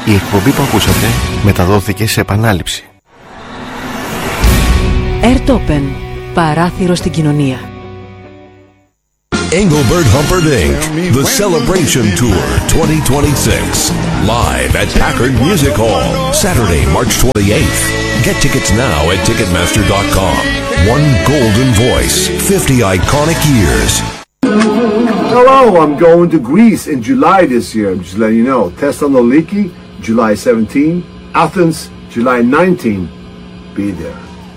Η εκπομπή που ακούσατε μεταδόθηκε σε επανάληψη. Airtopen, παράθυρο στην κοινωνία. Engelbert Humperdinck, The Celebration Tour 2026. Live at Packard Music Hall, Saturday, March 28th. Get tickets now at Ticketmaster.com. One golden voice, 50 iconic years. Hello, I'm going to Greece in July this year. I'm just letting you know. Thessaloniki, July 17. Athens, July 19. Be there.